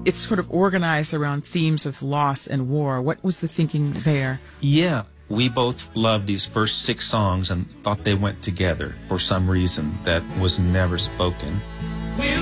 it's sort of organized around themes of loss and war. What was the thinking there? Yeah, we both loved these first 6 songs and thought they went together for some reason that was never spoken.